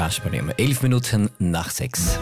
Kasperl. 11 Minuten nach 6.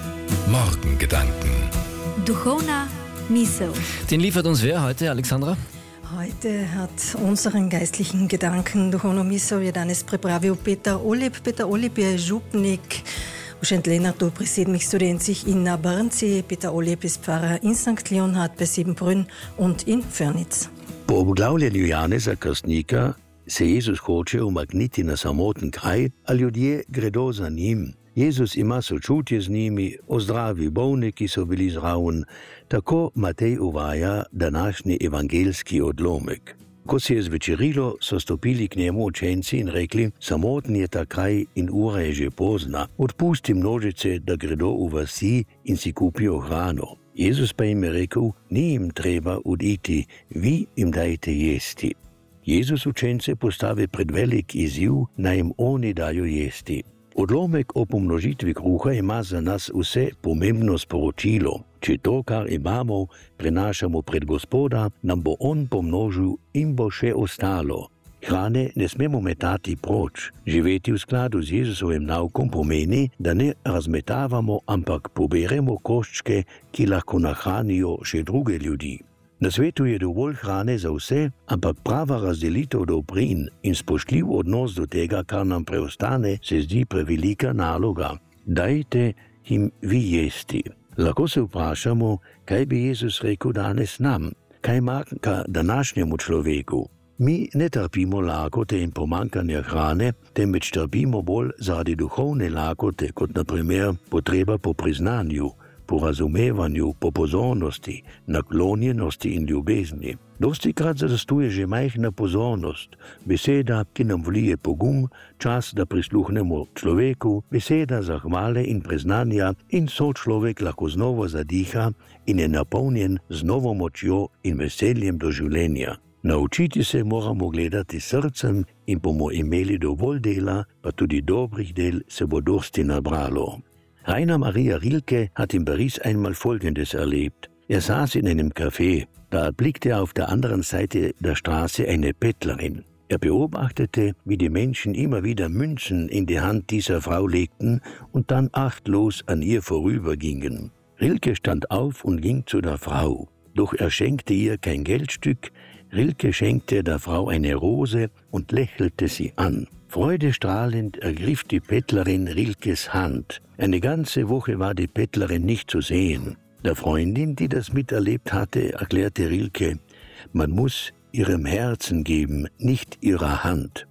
Morgengedanken. Duchovna misel. Den liefert uns wer heute, Alexandra? Heute hat unseren geistlichen Gedanken Duchovno misel je danes pripravil Peter Olip. Peter Olip je župnik v Šentlenartu pri 7 studencih in na Brnci. Peter Olip ist Pfarrer in St. Leonhard bei Siebenbrunn und in Förnitz. Po obglavljanju Janeza Krstnika se Jezus hoče umakniti na samoten kraj, a ljudje gredo za njim. Jezus ima sočutje z njimi, ozdravi bolne, ki so bili zraven. Tako Matej uvaja današnji evangelski odlomek. Ko se je zvečerilo, so stopili k njemu učenci in rekli: samoten je ta kraj in ura je že pozna. Odpusti množice, da gredo v vasi in si kupijo hrano. Jezus pa jim je rekel: ni jim treba oditi, vi jim dajte jesti. Jezus učence postavi pred velik izziv, naj jim oni dajo jesti. Odlomek o pomnožitvi kruha ima za nas vse pomembno sporočilo. Če to, kar imamo, prenašamo pred Gospoda, nam bo On pomnožil in bo še ostalo. Hrane ne smemo metati proč. Živeti v skladu z Jezusovim naukom pomeni, da ne razmetavamo, ampak poberemo koščke, ki lahko nahranijo še druge ljudi. Na svetu je dovolj hrane za vse, ampak prava razdelitev dobrin in spoštljiv odnos do tega, kar nam preostane, se zdi prevelika naloga. Dajte jim vi jesti. Lahko se vprašamo, kaj bi Jezus rekel danes nam, kaj manjka današnjemu človeku. Mi ne trpimo lakote in pomankanja hrane, temveč trpimo bolj zaradi duhovne lakote, kot na primer potreba po priznanju, po razumevanju, po pozornosti, naklonjenosti in ljubezni. Dostikrat zadostuje že majhna pozornost, beseda, ki nam vlije pogum, čas, da prisluhnemo človeku, beseda zahvale in priznanja in sočlovek lahko znova zadiha in je napolnjen z novo močjo in veseljem do življenja. Naučiti se moramo gledati srcem in bomo imeli dovolj dela, pa tudi dobrih del se bo dosti nabralo. Rainer Maria Rilke hat in Paris einmal Folgendes erlebt. Er saß in einem Café, da erblickte er auf der anderen Seite der Straße eine Bettlerin. Er beobachtete, wie die Menschen immer wieder Münzen in die Hand dieser Frau legten und dann achtlos an ihr vorübergingen. Rilke stand auf und ging zu der Frau. Doch er schenkte ihr kein Geldstück. Rilke schenkte der Frau eine Rose und lächelte sie an. Freudestrahlend ergriff die Bettlerin Rilkes Hand. Eine ganze Woche war die Bettlerin nicht zu sehen. Der Freundin, die das miterlebt hatte, erklärte Rilke: man muss ihrem Herzen geben, nicht ihrer Hand.